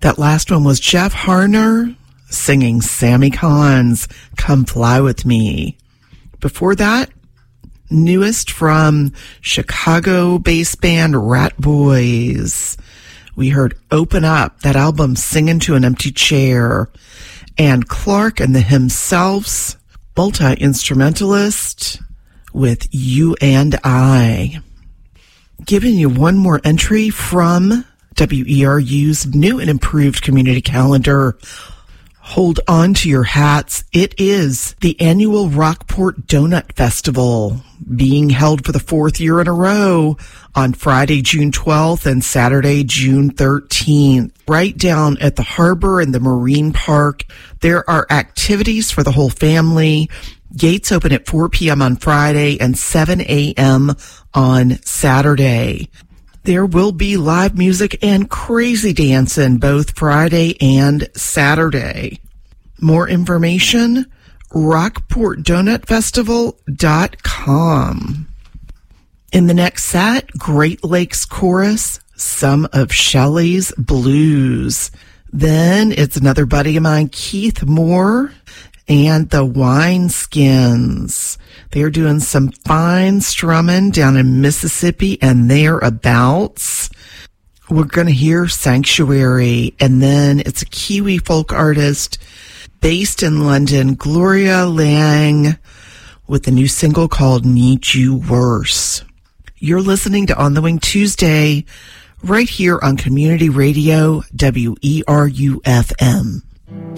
That last one was Jeff Harner singing Sammy Kahn's Come Fly With Me. Before that, newest from Chicago-based band Rat Boys. We heard Open Up, that album Singing to an Empty Chair. And Clark and the Himselfs, multi-instrumentalist with You and I. Giving you one more entry from WERU's new and improved community calendar. Hold on to your hats. It is the annual Rockport Donut Festival, being held for the 4th year in a row on Friday, June 12th and Saturday, June 13th. Right down at the harbor and the Marine Park. There are activities for the whole family. Gates open at 4 p.m. on Friday and 7 a.m. on Saturday. There will be live music and crazy dancing both Friday and Saturday. More information, rockportdonutfestival.com. In the next set, Great Lakes Chorus, some of Shelley's Blues. Then it's another buddy of mine, Keith Moore, and the Wineskins. They're doing some fine strumming down in Mississippi and thereabouts. We're going to hear Sanctuary, and then it's a Kiwi folk artist based in London, Gloria Lang, with a new single called Need You Worse. You're listening to On the Wing Tuesday, right here on Community Radio, WERU-FM.